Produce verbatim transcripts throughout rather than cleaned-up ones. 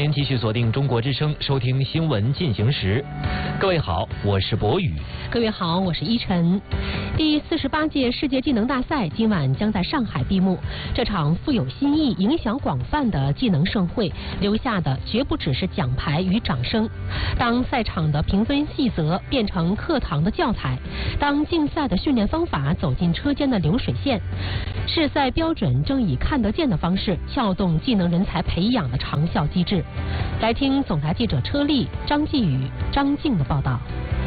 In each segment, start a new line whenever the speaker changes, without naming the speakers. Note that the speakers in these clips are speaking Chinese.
迎继续锁定中国之声，收听新闻进行时。各位好，我是博宇。
各位好，我是依晨。第四十八届世界技能大赛今晚将在上海闭幕。这场富有新意、影响广泛的技能盛会，留下的绝不只是奖牌与掌声。当赛场的评分细则变成课堂的教材，当竞赛的训练方法走进车间的流水线，试赛标准正以看得见的方式撬动技能人才培养的长效机制。来听总台记者车丽、张继宇、张静的报道。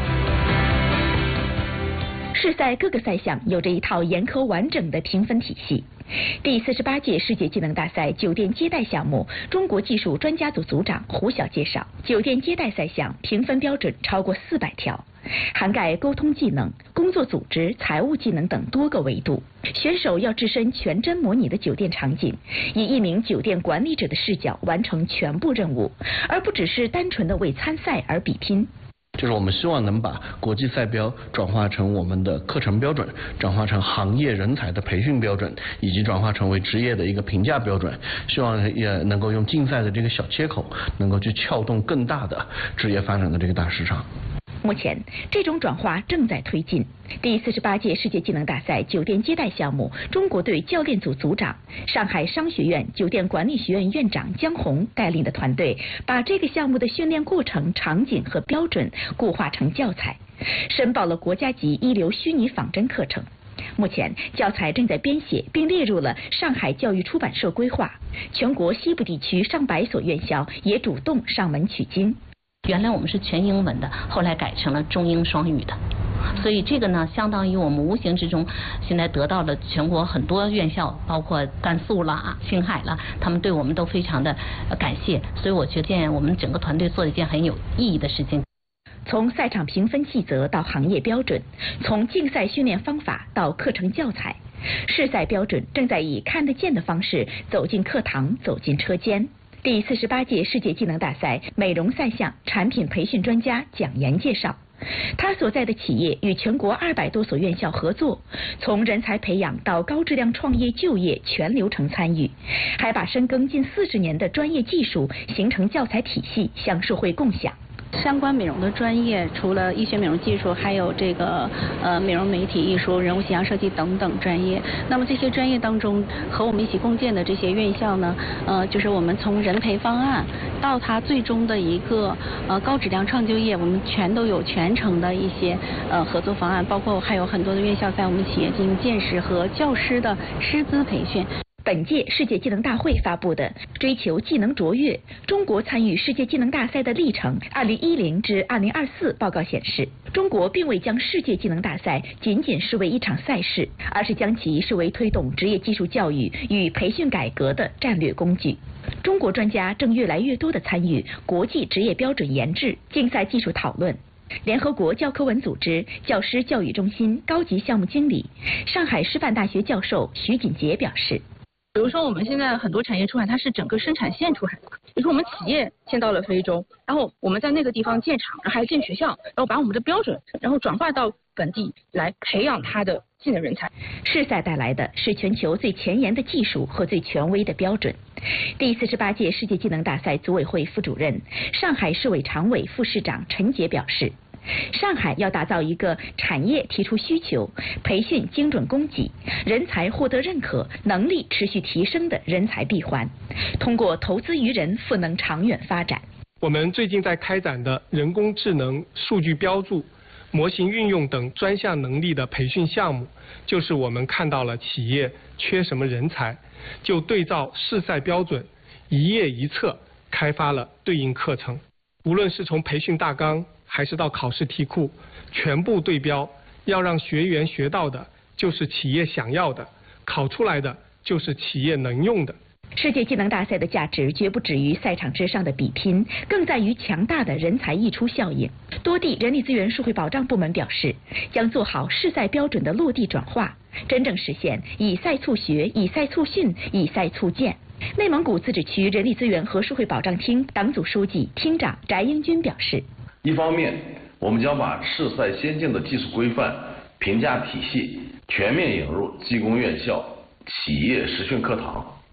试赛各个赛项有着一套严苛完整的评分体系。第四十八届世界技能大赛酒店接待项目，中国技术专家组组长胡晓介绍，酒店接待赛项评分标准超过四百条，涵盖沟通技能、工作组织、财务技能等多个维度。选手要置身全真模拟的酒店场景，以一名酒店管理者的视角完成全部任务，而不只是单纯的为参赛而比拼。
就是我们希望能把国际赛标转化成我们的课程标准，转化成行业人才的培训标准，以及转化成为职业的一个评价标准。希望也能够用竞赛的这个小切口，能够去撬动更大的职业发展的这个大市场。
目前，这种转化正在推进。第四十八届世界技能大赛酒店接待项目，中国队教练组组长、上海商学院酒店管理学院院长姜红带领的团队，把这个项目的训练过程、场景和标准固化成教材，申报了国家级一流虚拟仿真课程。目前，教材正在编写，并列入了上海教育出版社规划。全国西部地区上百所院校也主动上门取经。
原来我们是全英文的，后来改成了中英双语的，所以这个呢，相当于我们无形之中现在得到了全国很多院校，包括甘肃啦、青海啦，他们对我们都非常的感谢，所以我觉得我们整个团队做了一件很有意义的事情。
从赛场评分细则到行业标准，从竞赛训练方法到课程教材，试赛标准正在以看得见的方式走进课堂，走进车间。第四十八届世界技能大赛美容赛项产品培训专家蒋岩介绍，他所在的企业与全国二百多所院校合作，从人才培养到高质量创业就业全流程参与，还把深耕近四十年的专业技术形成教材体系向社会共享。
相关美容的专业，除了医学美容技术，还有这个呃美容媒体艺术、人物形象设计等等专业。那么这些专业当中，和我们一起共建的这些院校呢，呃，就是我们从人培方案到它最终的一个呃高质量创就业，我们全都有全程的一些呃合作方案，包括还有很多的院校在我们企业进行见识和教师的师资培训。
本届世界技能大会发布的《追求技能卓越：中国参与世界技能大赛的历程（二零一零至二零二四）》报告显示，中国并未将世界技能大赛仅仅视为一场赛事，而是将其视为推动职业技术教育与培训改革的战略工具。中国专家正越来越多地参与国际职业标准研制、竞赛技术讨论。联合国教科文组织教师教育中心高级项目经理、上海师范大学教授徐锦杰表示，
比如说我们现在很多产业出海，它是整个生产线出海的，比如说我们企业迁到了非洲，然后我们在那个地方建厂，然后还有建学校，然后把我们的标准然后转化到本地来培养它的技能人才。
试赛带来的是全球最前沿的技术和最权威的标准。第四十八届世界技能大赛组委会副主任、上海市委常委副市长陈杰表示，上海要打造一个产业提出需求、培训精准供给、人才获得认可、能力持续提升的人才闭环，通过投资于人赋能长远发展。
我们最近在开展的人工智能、数据标注、模型运用等专项能力的培训项目，就是我们看到了企业缺什么人才，就对照试赛标准，一页一册开发了对应课程。无论是从培训大纲还是到考试题库，全部对标，要让学员学到的就是企业想要的，考出来的就是企业能用的。
世界技能大赛的价值绝不止于赛场之上的比拼，更在于强大的人才溢出效应。多地人力资源社会保障部门表示，将做好试赛标准的落地转化，真正实现以赛促学、以赛促训、以赛促建。内蒙古自治区人力资源和社会保障厅党组书记、厅长翟英军表示，
一方面，我们将把试赛先进的技术规范、评价体系全面引入技工院校、企业实训课堂，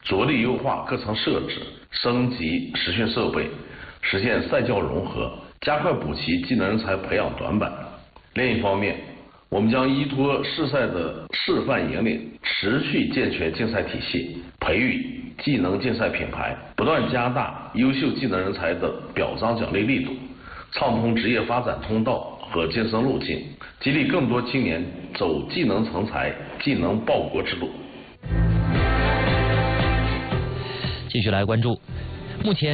着力优化课程设置，升级实训设备，实现赛教融合，加快补齐技能人才培养短板。另一方面，我们将依托市赛的示范引领，持续健全竞赛体系，培育技能竞赛品牌，不断加大优秀技能人才的表彰奖励力度，畅通职业发展通道和晋升路径，激励更多青年走技能成才、技能报国之路。
继续来关注，目前